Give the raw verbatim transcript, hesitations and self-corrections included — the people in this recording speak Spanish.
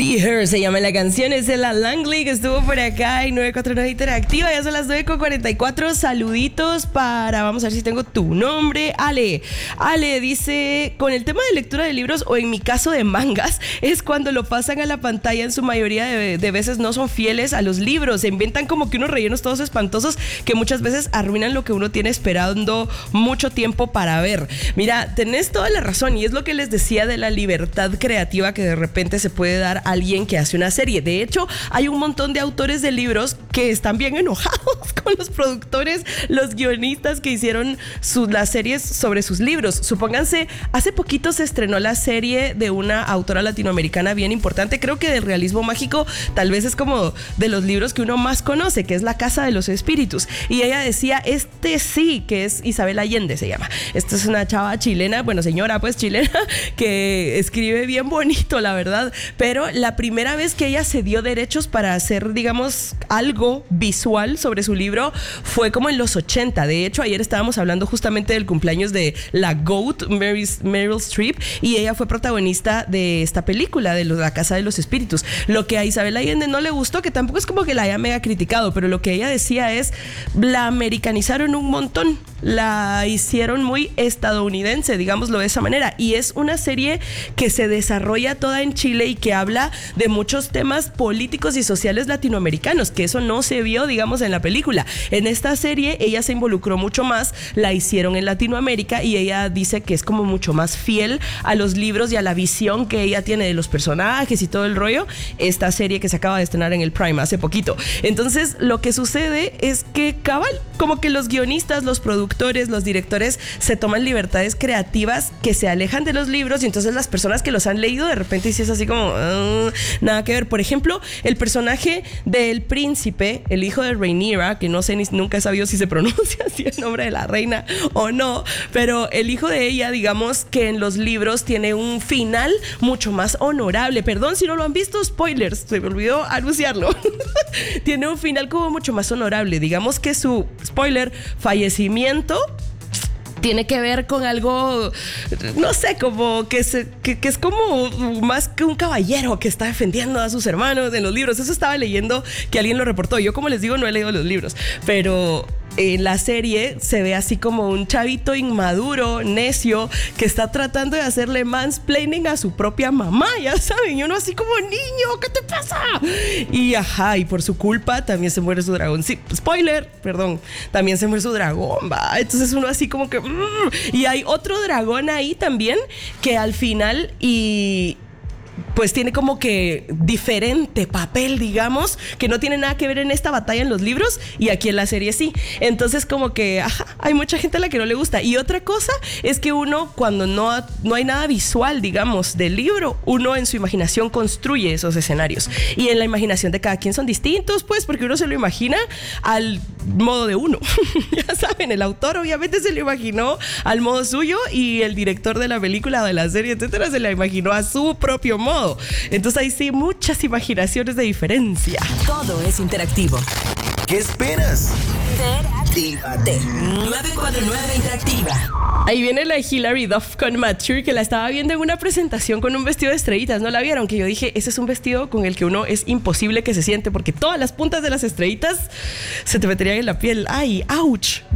Be Her se llama la canción, es de la Langley que estuvo por acá en nueve cuatro nueve Interactiva. Ya son las nueve con cuarenta y cuatro. Saluditos para, vamos a ver si tengo tu nombre. Ale, Ale dice, con el tema de lectura de libros o en mi caso de mangas, es cuando lo pasan a la pantalla en su mayoría de, de veces no son fieles a los libros. Se inventan como que unos rellenos todos espantosos que muchas veces arruinan lo que uno tiene esperando mucho tiempo para ver. Mira, tenés toda la razón y es lo que les decía de la libertad creativa que de repente se puede dar a alguien que hace una serie. De hecho, hay un montón de autores de libros que están bien enojados con los productores, los guionistas que hicieron sus, las series sobre sus libros. Supónganse, hace poquito se estrenó la serie de una autora latinoamericana bien importante, creo que de realismo mágico, tal vez es como de los libros que uno más conoce, que es La Casa de los Espíritus. Y ella decía, este sí, que es Isabel Allende se llama. Esta es una chava chilena, bueno, señora pues chilena, que escribe bien bonito, la verdad, pero la primera vez que ella se dio derechos para hacer, digamos, algo visual sobre su libro fue como en los ochenta. De hecho, ayer estábamos hablando justamente del cumpleaños de la GOAT, Meryl, Meryl Streep, y ella fue protagonista de esta película, de La Casa de los Espíritus. Lo que a Isabel Allende no le gustó, que tampoco es como que la haya mega criticado, pero lo que ella decía es, la americanizaron un montón, la hicieron muy estadounidense, digámoslo de esa manera, y es una serie que se desarrolla toda en Chile y que habla de muchos temas políticos y sociales latinoamericanos, que eso no se vio, digamos, en la película. En esta serie ella se involucró mucho más, la hicieron en Latinoamérica y ella dice que es como mucho más fiel a los libros y a la visión que ella tiene de los personajes y todo el rollo, esta serie que se acaba de estrenar en el Prime hace poquito. Entonces lo que sucede es que cabal, como que los guionistas, los productores, los directores se toman libertades creativas que se alejan de los libros, y entonces las personas que los han leído de repente sí es así como uh, nada que ver. Por ejemplo, el personaje del príncipe, el hijo de Rhaenyra, que no sé, ni nunca he sabido si se pronuncia así el nombre de la reina o no, pero el hijo de ella, digamos que en los libros tiene un final mucho más honorable. Perdón si no lo han visto, spoilers, se me olvidó anunciarlo. Tiene un final como mucho más honorable. Digamos que su, spoiler, fallecimiento tiene que ver con algo, no sé, como que, se, que, que es como más que un caballero que está defendiendo a sus hermanos en los libros. Eso estaba leyendo que alguien lo reportó. Yo, como les digo, no he leído los libros, pero en la serie se ve así como un chavito inmaduro, necio, que está tratando de hacerle mansplaining a su propia mamá, ya saben, y uno así como, niño, ¿qué te pasa? Y ajá, y por su culpa también se muere su dragón. Sí, spoiler, perdón, también se muere su dragón, va. Entonces uno así como que... Mmm, y hay otro dragón ahí también que al final y... pues tiene como que diferente papel, digamos, que no tiene nada que ver en esta batalla en los libros y aquí en la serie sí. Entonces como que ajá, hay mucha gente a la que no le gusta. Y otra cosa es que uno, cuando no, no hay nada visual, digamos, del libro, uno en su imaginación construye esos escenarios, y en la imaginación de cada quien son distintos, pues, porque uno se lo imagina al modo de uno. Ya saben, el autor obviamente se lo imaginó al modo suyo y el director de la película o de la serie, etcétera, se la imaginó a su propio modo. Modo. Entonces ahí sí muchas imaginaciones de diferencia. Todo es interactivo. ¿Qué esperas? Interactívate. nueve cuatro nueve Interactiva. Ahí viene la Hilary Duff con Mature, que la estaba viendo en una presentación con un vestido de estrellitas. ¿No la vieron? Que yo dije, ese es un vestido con el que uno es imposible que se siente, porque todas las puntas de las estrellitas se te meterían en la piel. ¡Ay, ouch!